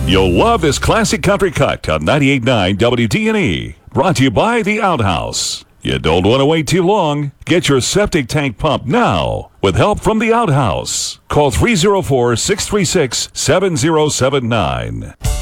You'll love this classic country cut on 98.9 WDNE. Brought to you by The Outhouse. You don't want to wait too long. Get your septic tank pumped now with help from The Outhouse. Call 304-636-7079.